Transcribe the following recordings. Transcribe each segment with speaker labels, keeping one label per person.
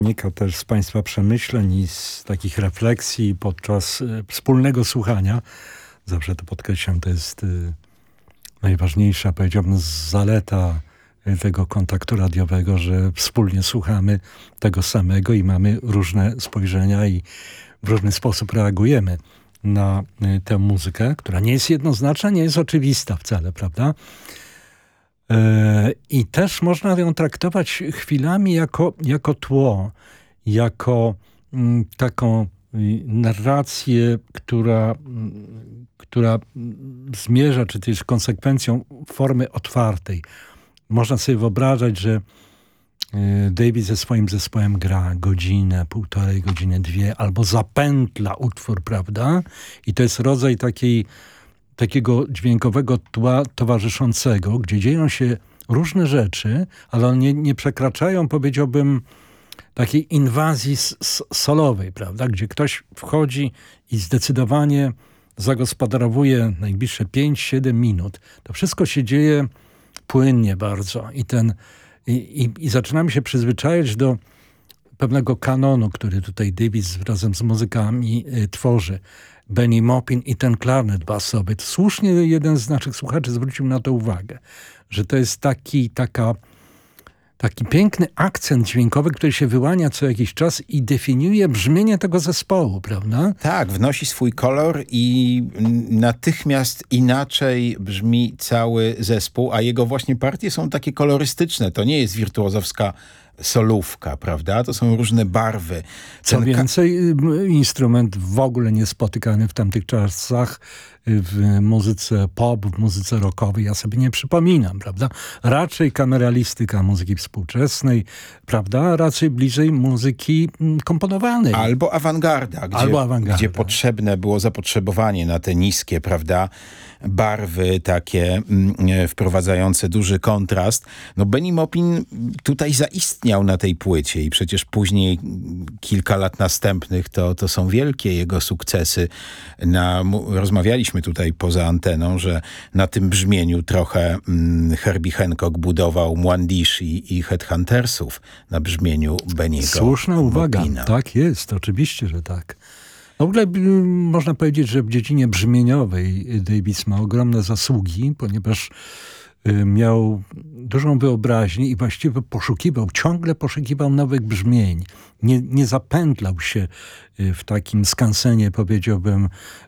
Speaker 1: Wynika też z Państwa przemyśleń i z takich refleksji podczas wspólnego słuchania. Zawsze to podkreślam, to jest najważniejsza, powiedziałbym, zaleta tego kontaktu radiowego, że wspólnie słuchamy tego samego i mamy różne spojrzenia i w różny sposób reagujemy na tę muzykę, która nie jest jednoznaczna, nie jest oczywista wcale, prawda? I też można ją traktować chwilami jako tło, jako taką narrację, która zmierza, czy też konsekwencją formy otwartej. Można sobie wyobrażać, że David ze swoim zespołem gra godzinę, półtorej godziny, 2, albo zapętla utwór, prawda? I to jest rodzaj takiego dźwiękowego tła towarzyszącego, gdzie dzieją się różne rzeczy, ale one nie przekraczają, powiedziałbym, takiej inwazji solowej, prawda? Gdzie ktoś wchodzi i zdecydowanie zagospodarowuje najbliższe 5-7 minut. To wszystko się dzieje płynnie bardzo i zaczynamy się przyzwyczajać do pewnego kanonu, który tutaj Davis razem z muzykami tworzy. Benny Maupin i ten klarnet basowy. Słusznie jeden z naszych słuchaczy zwrócił na to uwagę, że to jest taki piękny akcent dźwiękowy, który się wyłania co jakiś czas i definiuje brzmienie tego zespołu, prawda?
Speaker 2: Tak, wnosi swój kolor i natychmiast inaczej brzmi cały zespół, a jego właśnie partie są takie kolorystyczne. To nie jest wirtuozowska solówka, prawda? To są różne barwy.
Speaker 1: Co więcej, instrument w ogóle niespotykany w tamtych czasach w muzyce pop, w muzyce rockowej. Ja sobie nie przypominam, prawda? Raczej kameralistyka muzyki współczesnej, prawda? Raczej bliżej muzyki komponowanej.
Speaker 2: Albo awangarda, gdzie potrzebne było zapotrzebowanie na te niskie, prawda? Barwy takie wprowadzające duży kontrast. No Benny Maupin tutaj zaistniał na tej płycie i przecież później kilka lat następnych to są wielkie jego sukcesy. Rozmawialiśmy tutaj poza anteną, że na tym brzmieniu trochę Herbie Hancock budował Mwandishi i Headhuntersów na brzmieniu Benniego.
Speaker 1: Słuszna uwaga.
Speaker 2: Maupina.
Speaker 1: Tak jest, oczywiście, że tak. W ogóle można powiedzieć, że w dziedzinie brzmieniowej Davis ma ogromne zasługi, ponieważ miał dużą wyobraźnię i właściwie ciągle poszukiwał nowych brzmień. Nie zapętlał się w takim skansenie, powiedziałbym,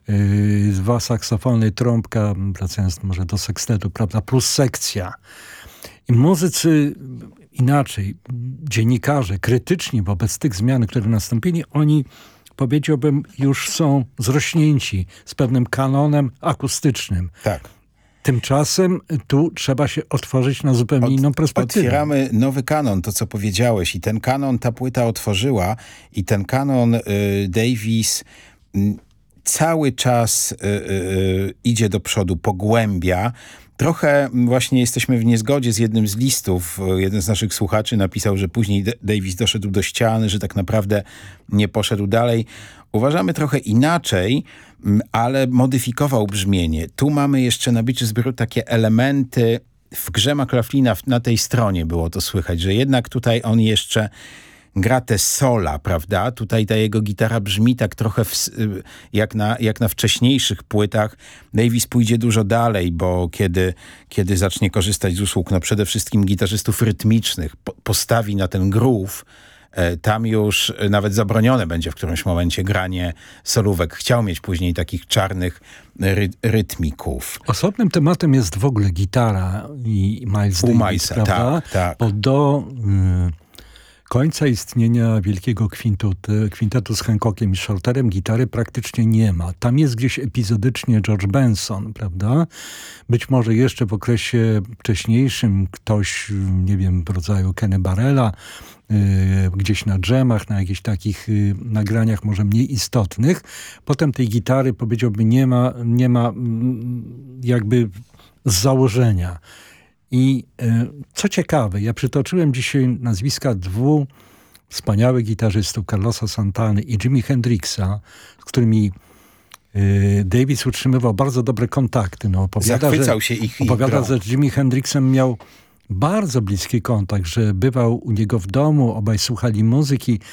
Speaker 1: 2 saksofony, trąbka, wracając może do sekstetu, prawda, plus sekcja. I muzycy inaczej, dziennikarze krytyczni wobec tych zmian, które nastąpili, oni, powiedziałbym, już są zrośnięci z pewnym kanonem akustycznym.
Speaker 2: Tak.
Speaker 1: Tymczasem tu trzeba się otworzyć na zupełnie inną perspektywę.
Speaker 2: Otwieramy nowy kanon, to co powiedziałeś. I ten kanon ta płyta otworzyła. I ten kanon Davis cały czas idzie do przodu, pogłębia. Trochę właśnie jesteśmy w niezgodzie z jednym z listów. Jeden z naszych słuchaczy napisał, że później Davis doszedł do ściany, że tak naprawdę nie poszedł dalej. Uważamy trochę inaczej, ale modyfikował brzmienie. Tu mamy jeszcze na Beaches Brew takie elementy. W grze McLaughlina na tej stronie było to słychać, że jednak tutaj on jeszcze gra te sola, prawda? Tutaj ta jego gitara brzmi tak trochę jak na wcześniejszych płytach. Davis pójdzie dużo dalej, bo kiedy zacznie korzystać z usług, no przede wszystkim gitarzystów rytmicznych, postawi na ten groove, tam już nawet zabronione będzie w którymś momencie granie solówek. Chciał mieć później takich czarnych rytmików.
Speaker 1: Osobnym tematem jest w ogóle gitara i Miles Davis, prawda?
Speaker 2: Tak.
Speaker 1: Bo do końca istnienia wielkiego kwintetu z Hancockiem i Shorterem gitary praktycznie nie ma. Tam jest gdzieś epizodycznie George Benson, prawda? Być może jeszcze w okresie wcześniejszym ktoś, nie wiem, w rodzaju Kenny Barrella, gdzieś na dżemach, na jakichś takich nagraniach może mniej istotnych. Potem tej gitary, powiedziałbym, nie ma jakby z założenia. I co ciekawe, ja przytoczyłem dzisiaj nazwiska 2 wspaniałych gitarzystów, Carlosa Santany i Jimi Hendrixa, z którymi Davis utrzymywał bardzo dobre kontakty. No,
Speaker 2: Zachwycał się ich.
Speaker 1: Opowiada, że z Jimi Hendrixem miał bardzo bliski kontakt, że bywał u niego w domu, obaj słuchali muzyki